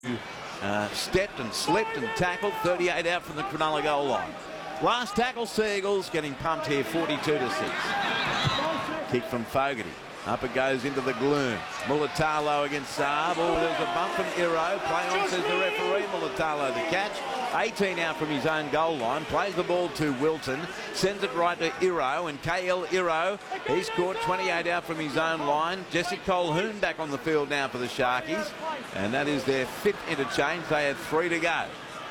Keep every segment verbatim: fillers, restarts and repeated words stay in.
Uh, stepped and slipped and tackled. thirty-eight out from the Cronulla goal line. Last tackle, Seagulls getting pumped here, forty-two to six. Kick from Fogarty. Up it goes into the gloom. Mulatalo against Saab. Oh, there's a bump from Iro. Play on, says the referee. Mulatalo the catch. eighteen out from his own goal line. Plays the ball to Wilton. Sends it right to Iro. And K L Iro, he's scored twenty-eight out from his own line. Jesse Colquhoun back on the field now for the Sharkies. And that is their fifth interchange. They had three to go.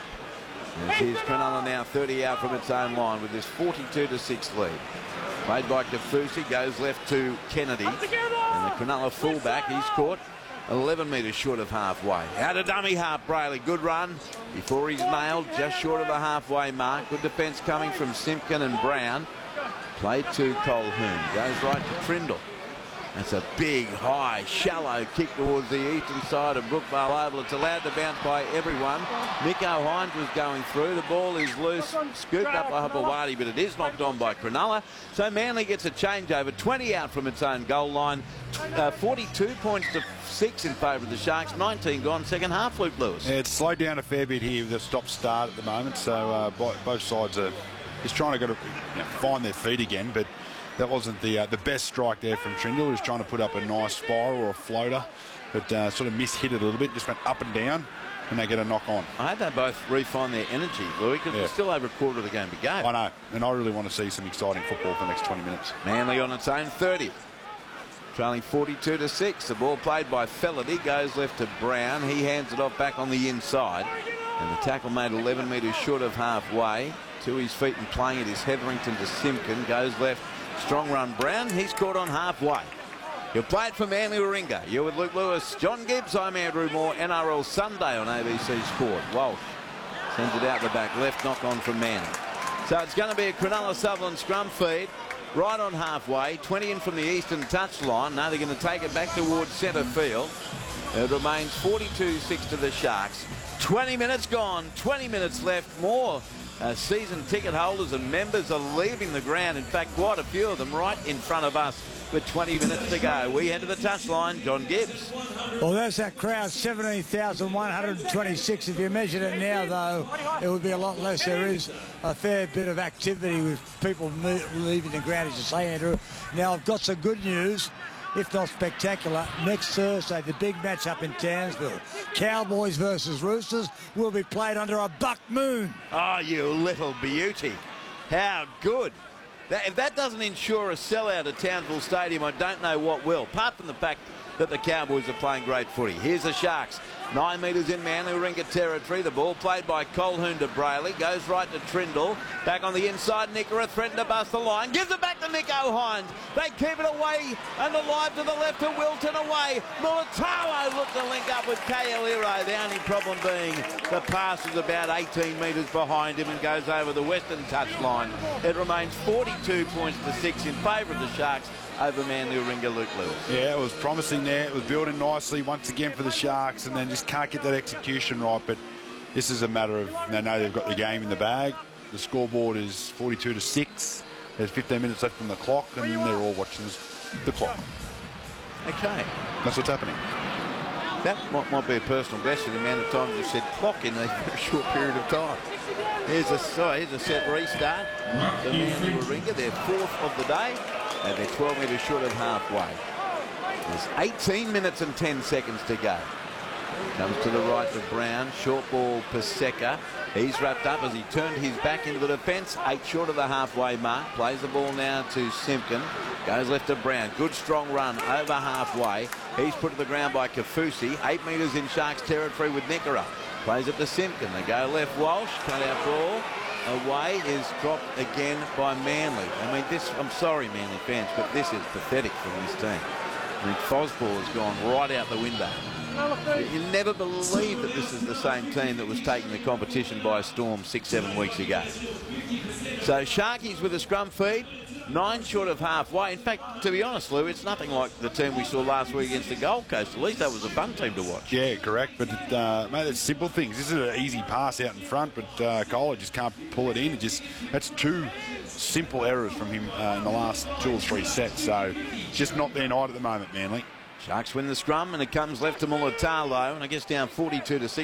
And here's Cronulla now thirty out from its own line with this forty-two to six lead. Played by Kafusi, goes left to Kennedy. And the Cronulla fullback, he's caught eleven metres short of halfway. Out of dummy half, Brayley. Good run before he's nailed, just short of the halfway mark. Good defence coming from Simpkin and Brown. Played to Colquhoun. Goes right to Trindle. That's a big, high, shallow kick towards the eastern side of Brookvale Oval. It's allowed to bounce by everyone. Nicho Hynes was going through. The ball is loose, scooped up by Hopewadi, but it is knocked on by Cronulla. So Manly gets a changeover, twenty out from its own goal line. Uh, forty-two points to six in favour of the Sharks. nineteen gone second half, Luke Lewis. Yeah, it's slowed down a fair bit here with the stop-start at the moment. So uh, both sides are just trying to go to you know, find their feet again, but that wasn't the uh, the best strike there from Trindle. He was trying to put up a nice spiral or a floater, but uh, sort of mishit it a little bit. Just went up and down, and they get a knock on. I hope they both refine their energy, Louis, because yeah. it's still over a quarter of the game to go. I know, and I really want to see some exciting football for the next twenty minutes. Manly on its own thirty. Trailing forty-two to six. The ball played by Felaty goes left to Brown. He hands it off back on the inside. And the tackle made eleven metres short of halfway. To his feet and playing it is Hetherington to Simpkin. Goes left. Strong run, Brown. He's caught on halfway. You've played for Manly Warringah. You're with Luke Lewis, John Gibbs. I'm Andrew Moore. N R L Sunday on A B C Sport. Walsh sends it out the back left. Knock on from Manly. So it's going to be a Cronulla Sutherland scrum feed. Right on halfway. twenty in from the eastern touchline. Now they're going to take it back towards centre field. It remains forty-two six to the Sharks. twenty minutes gone. twenty minutes left. More Uh, season ticket holders and members are leaving the ground. In fact, quite a few of them right in front of us with twenty minutes to go. We head to the touchline. John Gibbs. Well, there's that crowd, seventeen thousand one hundred twenty-six. If you measured it now, though, it would be a lot less. There is a fair bit of activity with people leaving the ground, as you say, Andrew. Now, I've got some good news. If not spectacular, next Thursday, the big match up in Townsville. Cowboys versus Roosters will be played under a buck moon. Oh, you little beauty. How good. That, if that doesn't ensure a sellout at Townsville Stadium, I don't know what will, apart from the fact that the Cowboys are playing great footy. Here's the Sharks. Nine metres in Manly Warringah territory. The ball played by Colquhoun to Brayley. Goes right to Trindle. Back on the inside, Nickera threatened to bust the line. Gives it back to Nicho Hynes. They keep it away and alive to the left to Wilton away. Mulatalo looked to link up with K L Iro. The only problem being the pass is about eighteen metres behind him and goes over the western touchline. It remains forty-two points to six in favour of the Sharks over Manly Warringah, Luke Lewis. Yeah, it was promising there. It was building nicely once again for the Sharks, and then just can't get that execution right. But this is a matter of they know they've got the game in the bag. The scoreboard is forty-two to six. There's fifteen minutes left on the clock, and they're all watching the clock. Okay. That's what's happening. That might, might be a personal best for the amount of times you've said clock in a very short period of time. Here's a, sorry, here's a set restart. The Manly Warringah, their fourth of the day. And they're twelve metres short of halfway. There's eighteen minutes and ten seconds to go. Comes to the right to Brown. Short ball, Paseka. He's wrapped up as he turned his back into the defence. Eight short of the halfway mark. Plays the ball now to Simpkin. Goes left to Brown. Good strong run over halfway. He's put to the ground by Kafusi. Eight metres in Sharks territory with Nickera. Plays it to Simpkin. They go left. Walsh. Cut out ball. Away is dropped again by Manly. I mean, this, I'm sorry, Manly fans, but this is pathetic from this team. I mean, Fosball has gone right out the window. You never believe that this is the same team that was taking the competition by storm six, seven weeks ago. So Sharkies with a scrum feed, nine short of halfway. In fact, to be honest, Lou, it's nothing like the team we saw last week against the Gold Coast. At least that was a fun team to watch. Yeah, correct. But, uh, mate, it's simple things. This is an easy pass out in front, but uh, Kohler just can't pull it in. It just That's two simple errors from him uh, in the last two or three sets. So it's just not their night at the moment, Manly. Sharks win the scrum, and it comes left to Mulatalo, and I guess down forty-two to six.